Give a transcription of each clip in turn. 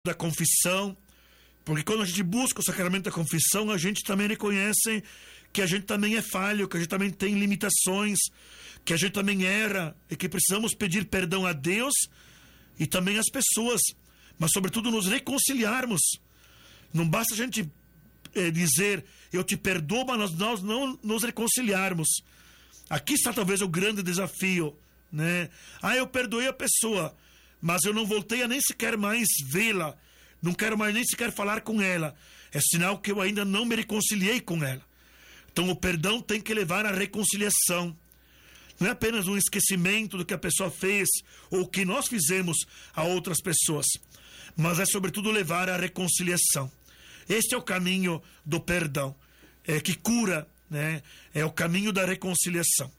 da confissão, porque quando a gente busca o sacramento da confissão, a gente também reconhece que a gente também é falho, que a gente também tem limitações, que a gente também erra e que precisamos pedir perdão a Deus e também às pessoas, mas sobretudo nos reconciliarmos. Não basta a gente dizer eu te perdoo, mas nós não nos reconciliarmos. Aqui está talvez o grande desafio, né? Eu perdoei a pessoa, mas eu não voltei a nem sequer mais vê-la, não quero mais nem sequer falar com ela. É sinal que eu ainda não me reconciliei com ela. Então o perdão tem que levar à reconciliação. Não é apenas um esquecimento do que a pessoa fez ou o que nós fizemos a outras pessoas, mas é sobretudo levar à reconciliação. Este é o caminho do perdão, que cura, né? É o caminho da reconciliação.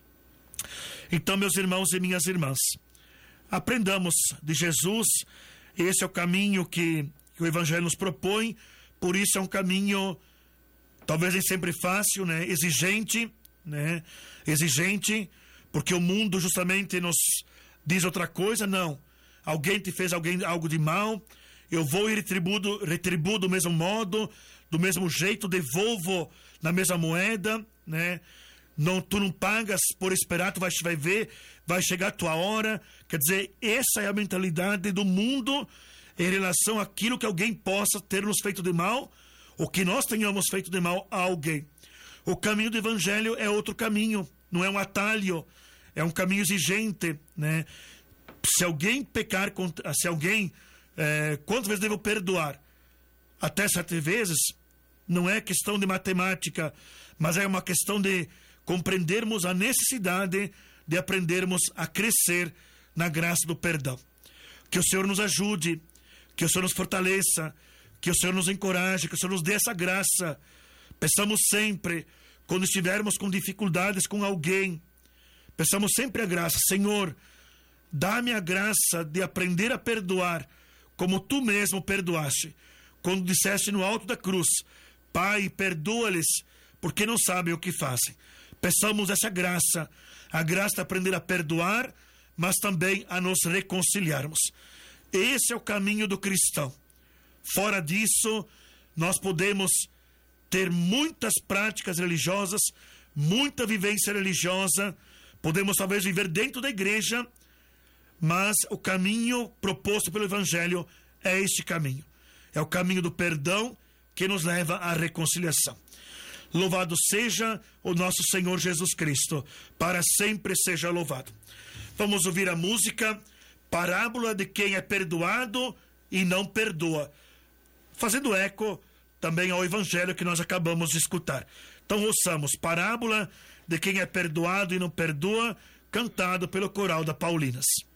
Então, meus irmãos e minhas irmãs, aprendamos de Jesus. Esse é o caminho que o Evangelho nos propõe. Por isso é um caminho talvez nem sempre fácil, né? Exigente, exigente, porque o mundo justamente nos diz outra coisa. Não, alguém te fez algo de mal, eu vou e retribuo do mesmo modo, do mesmo jeito, devolvo na mesma moeda, né? Não, tu não pagas por esperar, tu vai ver, vai chegar a tua hora. Quer dizer, essa é a mentalidade do mundo em relação àquilo que alguém possa ter nos feito de mal, ou que nós tenhamos feito de mal a alguém. O caminho do Evangelho é outro caminho, não é um atalho, é um caminho exigente, né? Se alguém pecar, quantas vezes devo perdoar? Até 7 vezes? Não é questão de matemática, mas é uma questão de compreendermos a necessidade de aprendermos a crescer na graça do perdão. Que o Senhor nos ajude, que o Senhor nos fortaleça, que o Senhor nos encoraje, que o Senhor nos dê essa graça. Peçamos sempre, quando estivermos com dificuldades com alguém, peçamos sempre a graça. Senhor, dá-me a graça de aprender a perdoar, como Tu mesmo perdoaste, quando disseste no alto da cruz: Pai, perdoa-lhes, porque não sabem o que fazem. Peçamos essa graça, a graça de aprender a perdoar, mas também a nos reconciliarmos. Esse é o caminho do cristão. Fora disso, nós podemos ter muitas práticas religiosas, muita vivência religiosa, podemos talvez viver dentro da igreja, mas o caminho proposto pelo Evangelho é este caminho. É o caminho do perdão que nos leva à reconciliação. Louvado seja o nosso Senhor Jesus Cristo, para sempre seja louvado. Vamos ouvir a música Parábola de quem é perdoado e não perdoa, fazendo eco também ao Evangelho que nós acabamos de escutar. Então ouçamos Parábola de quem é perdoado e não perdoa, cantado pelo coral da Paulinas.